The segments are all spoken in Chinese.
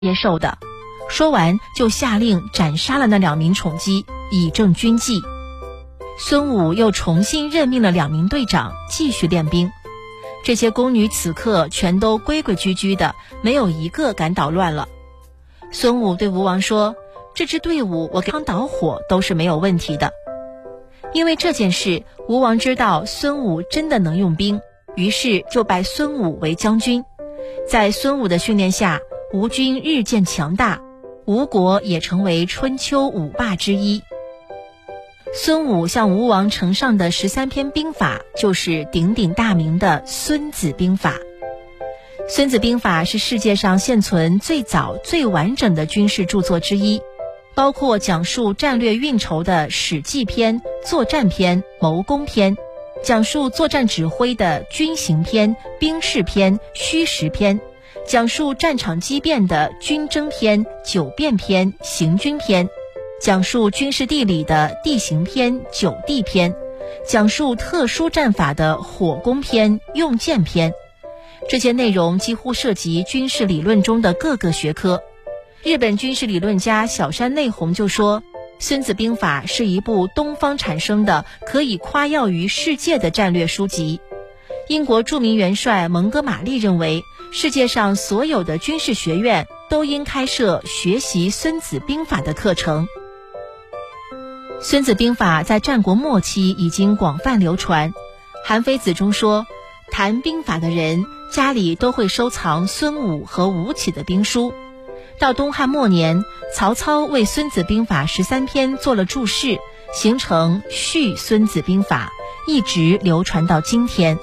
接受的。说完就下令斩杀了那2名宠姬，以正军纪。孙武又重新任命了2名队长，继续练兵。这些宫女此刻全都规规矩矩的，没有一个敢捣乱了。孙武对吴王说，这支队伍我给导火都是没有问题的。因为这件事，吴王知道孙武真的能用兵，于是就拜孙武为将军。在孙武的训练下，吴军日渐强大，吴国也成为春秋5霸之一。孙武向吴王呈上的13篇兵法，就是鼎鼎大名的《孙子兵法》。《孙子兵法》是世界上现存最早最完整的军事著作之一，包括讲述战略运筹的《史记篇》、作战篇、谋攻篇，讲述作战指挥的军行篇、兵事篇、虚实篇，讲述战场机变的军争篇、九变篇、行军篇，讲述军事地理的地形篇、九地篇，讲述特殊战法的火攻篇、用箭篇。这些内容几乎涉及军事理论中的各个学科。日本军事理论家小山内弘就说，孙子兵法是一部东方产生的可以夸耀于世界的战略书籍。英国著名元帅蒙哥马利认为，世界上所有的军事学院都应开设学习孙子兵法的课程。孙子兵法在战国末期已经广泛流传。韩非子中说，谈兵法的人家里都会收藏孙武和吴起的兵书。到东汉末年，曹操为孙子兵法13篇做了注释，形成续孙子兵法，一直流传到今天。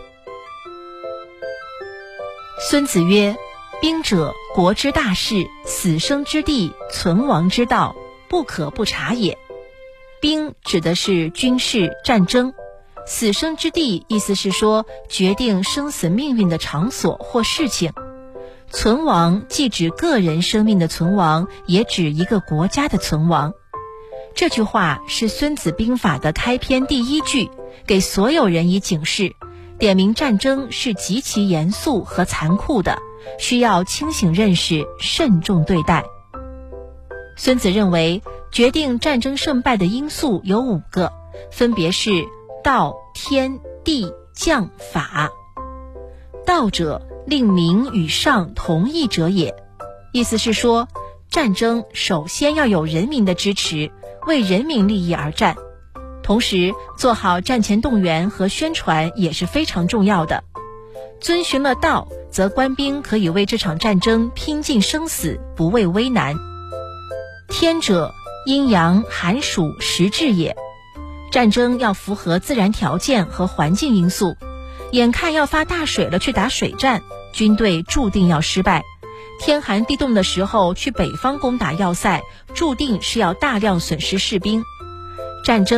孙子曰，兵者，国之大事，死生之地，存亡之道，不可不察也。兵指的是军事战争，死生之地意思是说决定生死命运的场所或事情。存亡既指个人生命的存亡，也指一个国家的存亡。这句话是孙子兵法的开篇第1句，给所有人以警示，点明战争是极其严肃和残酷的，需要清醒认识，慎重对待。孙子认为，决定战争胜败的因素有5个，分别是道、天、地、将、法。道者，令民与上同意者也。意思是说，战争首先要有人民的支持，为人民利益而战。同时，做好战前动员和宣传也是非常重要的。遵循了道，则官兵可以为这场战争拼尽生死，不畏危难。天者，阴阳、寒暑、时至也。战争要符合自然条件和环境因素，眼看要发大水了去打水战，军队注定要失败。天寒地冻的时候去北方攻打要塞，注定是要大量损失士兵。战争